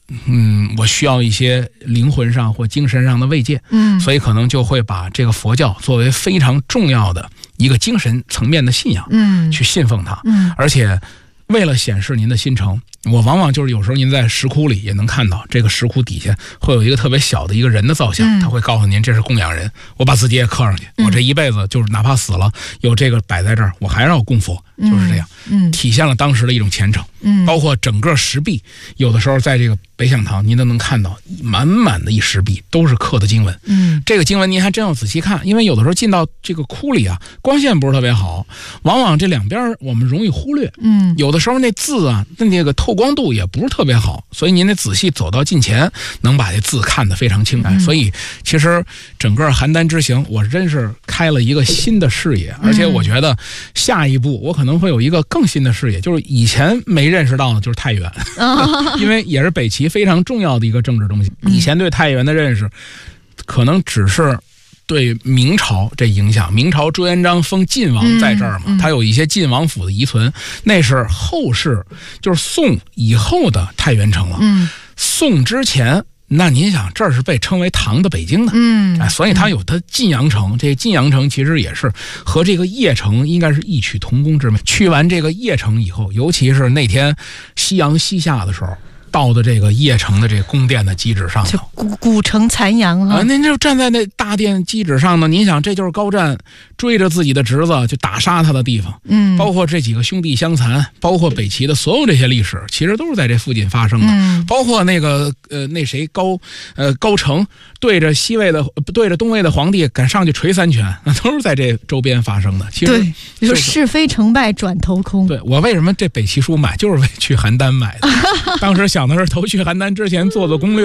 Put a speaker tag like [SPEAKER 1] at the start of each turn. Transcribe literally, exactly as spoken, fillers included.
[SPEAKER 1] 嗯，我需要一些灵魂上或精神上的慰藉，嗯，所以可能就会把这个佛教作为非常重要的一个精神层面的信仰，嗯，去信奉它，嗯，而且为了显示您的心诚，我往往就是有时候您在石窟里也能看到，这个石窟底下会有一个特别小的一个人的造像，嗯，他会告诉您这是供养人，我把自己也刻上去，嗯，我这一辈子就是哪怕死了有这个摆在这儿，我还要供佛，就是这样，嗯，体现了当时的一种虔诚，嗯，包括整个石壁，有的时候在这个北响堂您都能看到满满的一石壁都是刻的经文，嗯，这个经文您还真要仔细看，因为有的时候进到这个窟里啊，光线不是特别好，往往这两边我们容易忽略，嗯，有的时候那字啊，那个透光度也不是特别好，所以您得仔细走到近前，能把这字看得非常清楚，嗯，所以其实整个邯郸之行，我真是开了一个新的视野，而且我觉得下一步我可能会有一个更新的视野，就是以前没认识到的就是太原，因为也是北齐非常重要的一个政治东西。以前对太原的认识，可能只是对明朝这影响。明朝朱元璋封晋王在这儿嘛，嗯嗯，他有一些晋王府的遗存，那是后世，就是宋以后的太原城了。嗯，宋之前，那您想，这儿是被称为唐的北京的，嗯，哎，所以它有它晋阳城，这晋阳城其实也是和这个邺城应该是异曲同工之妙。去完这个邺城以后，尤其是那天夕阳西下的时候，到的这个邺城的这个宫殿的基址上头，
[SPEAKER 2] 古古城残阳啊！
[SPEAKER 1] 您就站在那大殿基址上呢，您想，这就是高湛追着自己的侄子去打杀他的地方。嗯，包括这几个兄弟相残，包括北齐的所有这些历史，其实都是在这附近发生的。嗯，包括那个呃那谁高呃高澄对着西魏的对着东魏的皇帝敢上去捶三拳，那都是在这周边发生的。其实
[SPEAKER 2] 对，就是是非成败转头空。
[SPEAKER 1] 对，我为什么这北齐书买，就是为去邯郸买的。当时想的是头去邯郸之前做做攻略。